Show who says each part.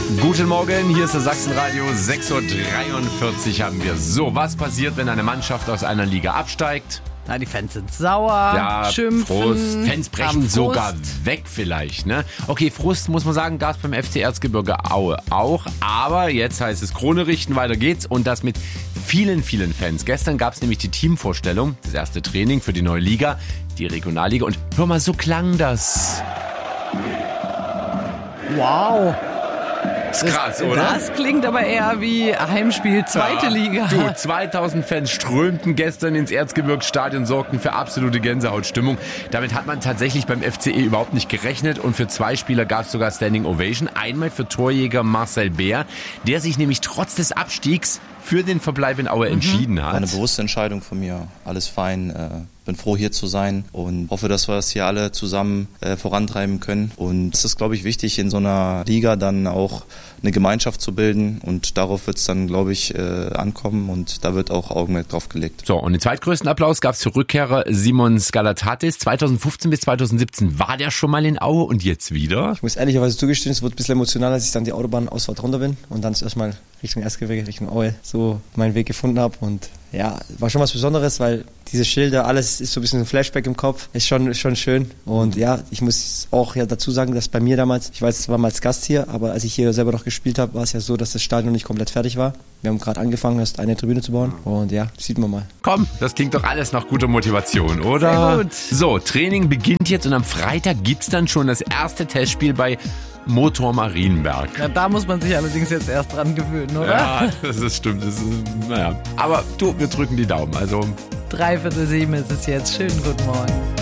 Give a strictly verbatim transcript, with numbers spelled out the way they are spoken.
Speaker 1: Guten Morgen, hier ist der Sachsenradio. sechs Uhr dreiundvierzig haben wir. So, was passiert, wenn eine Mannschaft aus einer Liga absteigt?
Speaker 2: Na, die Fans sind sauer,
Speaker 1: Ja,
Speaker 2: schimpfen.
Speaker 1: Frust. Fans brechen
Speaker 2: Frust.
Speaker 1: sogar weg vielleicht, ne? Okay, Frust, muss man sagen, gab es beim F C Erzgebirge Aue auch. Aber jetzt heißt es Krone richten, weiter geht's. Und das mit vielen, vielen Fans. Gestern gab es nämlich die Teamvorstellung, das erste Training für die neue Liga, die Regionalliga. Und hör mal, so klang das.
Speaker 2: Wow.
Speaker 1: Das ist krass, oder?
Speaker 2: Das klingt aber eher wie Heimspiel zweite
Speaker 1: Ja.
Speaker 2: Liga.
Speaker 1: Du, zweitausend Fans strömten gestern ins Erzgebirgsstadion, sorgten für absolute Gänsehautstimmung. Damit hat man tatsächlich beim F C E überhaupt nicht gerechnet. Und für zwei Spieler gab es sogar Standing Ovation. Einmal für Torjäger Marcel Beer, der sich nämlich trotz des Abstiegs für den Verbleib in Aue mhm. entschieden hat.
Speaker 3: Eine bewusste Entscheidung von mir. Alles fein. Äh, bin froh, hier zu sein und hoffe, dass wir das hier alle zusammen äh, vorantreiben können. Und es ist, glaube ich, wichtig, in so einer Liga dann auch eine Gemeinschaft zu bilden. Und darauf wird es dann, glaube ich, äh, ankommen. Und da wird auch Augenmerk drauf gelegt.
Speaker 1: So, und den zweitgrößten Applaus gab es für Rückkehrer Simon Skalatatis. zweitausendfünfzehn bis zweitausendsiebzehn war der schon mal in Aue und jetzt wieder.
Speaker 4: Ich muss ehrlicherweise zugestehen, es wurde ein bisschen emotional, als ich dann die Autobahnausfahrt runter bin und dann erstmal Richtung Erzgebirge, Richtung Aue so meinen Weg gefunden habe. Und ja, war schon was Besonderes, weil diese Schilder, alles ist so ein bisschen ein Flashback im Kopf, ist schon, ist schon schön. Und ja, ich muss auch ja dazu sagen, dass bei mir damals, ich weiß, es war mal als Gast hier, aber als ich hier selber noch gespielt habe, war es ja so, dass das Stadion nicht komplett fertig war. Wir haben gerade angefangen, erst eine Tribüne zu bauen und ja, sieht man mal.
Speaker 1: Komm, das klingt doch alles nach guter Motivation, oder?
Speaker 2: Sehr gut.
Speaker 1: So, Training beginnt jetzt und am Freitag gibt's dann schon das erste Testspiel bei Motor Marienberg.
Speaker 2: Ja, da muss man sich allerdings jetzt erst dran gewöhnen, oder?
Speaker 1: Ja, das ist stimmt. Das ist, naja. Aber du, wir drücken die Daumen. Also
Speaker 2: Dreiviertel sieben ist es jetzt. Schönen guten Morgen.